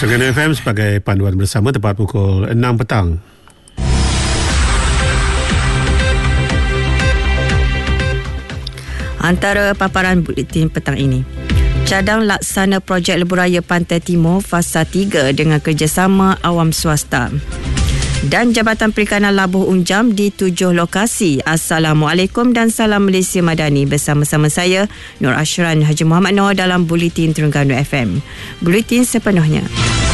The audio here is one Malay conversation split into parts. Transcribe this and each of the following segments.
Terengganu FM sebagai panduan bersama tepat pukul 6 petang. Antara paparan buletin petang ini, cadang laksana projek Lebuhraya Pantai Timur Fasa 3 dengan kerjasama awam swasta. Dan Jabatan Perikanan Labuh Unjam di 7 lokasi. Assalamualaikum dan salam Malaysia Madani. Bersama-sama saya, Nur Ashran Haji Muhammad Noor dalam Buletin Terengganu FM. Buletin sepenuhnya.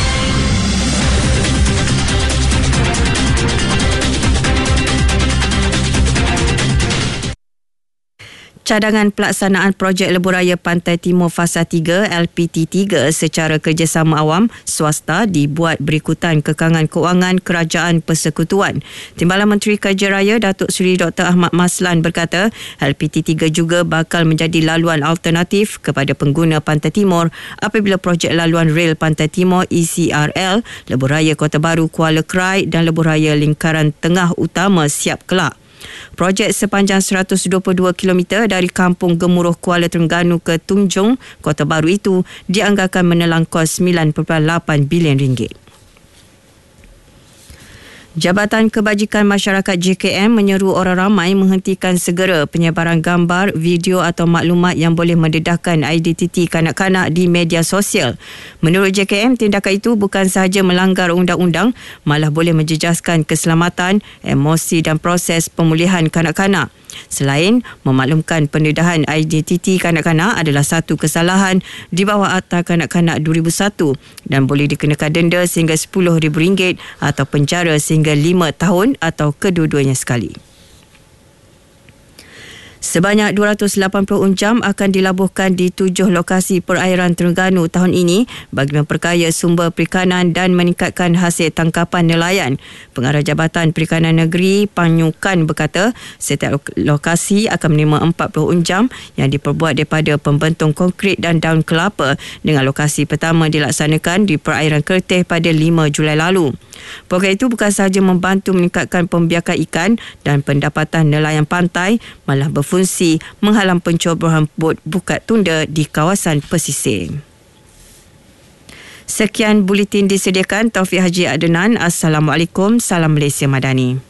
Cadangan pelaksanaan projek Lebuhraya Pantai Timur Fasa 3 LPT3 secara kerjasama awam swasta dibuat berikutan kekangan kewangan Kerajaan Persekutuan. Timbalan Menteri Kerja Raya Datuk Seri Dr. Ahmad Maslan berkata, LPT3 juga bakal menjadi laluan alternatif kepada pengguna Pantai Timur apabila projek laluan rel Pantai Timur ECRL, Lebuhraya Kota Baru Kuala Krai dan Lebuhraya Lingkaran Tengah Utama siap kelak. Projek sepanjang 122 km dari Kampung Gemuruh Kuala Terengganu ke Tunjung, Kota Baru itu dianggarkan menelan kos 9.8 bilion ringgit. Jabatan Kebajikan Masyarakat JKM menyeru orang ramai menghentikan segera penyebaran gambar, video atau maklumat yang boleh mendedahkan identiti kanak-kanak di media sosial. Menurut JKM, tindakan itu bukan sahaja melanggar undang-undang, malah boleh menjejaskan keselamatan, emosi dan proses pemulihan kanak-kanak. Selain memaklumkan pendedahan identiti kanak-kanak adalah satu kesalahan di bawah Akta Kanak-kanak 2001 dan boleh dikenakan denda sehingga RM10,000 atau penjara sehingga 5 tahun atau kedua-duanya sekali. Sebanyak 280 unjam akan dilabuhkan di 7 lokasi perairan Terengganu tahun ini bagi memperkaya sumber perikanan dan meningkatkan hasil tangkapan nelayan. Pengarah Jabatan Perikanan Negeri Panyukan berkata, setiap lokasi akan menerima 40 unjam yang diperbuat daripada pembentung konkrit dan daun kelapa dengan lokasi pertama dilaksanakan di perairan Kerteh pada 5 Julai lalu. Program itu bukan sahaja membantu meningkatkan pembiakan ikan dan pendapatan nelayan pantai, malah berfungsi menghalang pencoboran bot bukat tunda di kawasan pesisir. Sekian buletin disediakan Taufik Haji Adnan. Assalamualaikum, salam Malaysia Madani.